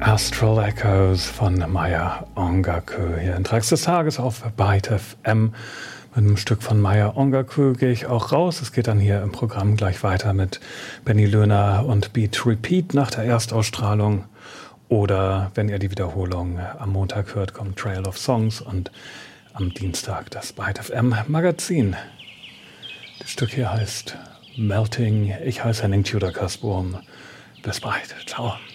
Astral Echoes von Maya Ongaku hier in Tracks des Tages auf Byte FM. Mit einem Stück von Maya Ongaku gehe ich auch raus. Es geht dann hier im Programm gleich weiter mit Benny Löhner und Beat Repeat nach der Erstausstrahlung. Oder wenn ihr die Wiederholung am Montag hört, kommt Trail of Songs und am Dienstag das Byte FM Magazin. Das Stück hier heißt Melting. Ich heiße Henning Tudor-Kasburm. Bis bald. Ciao.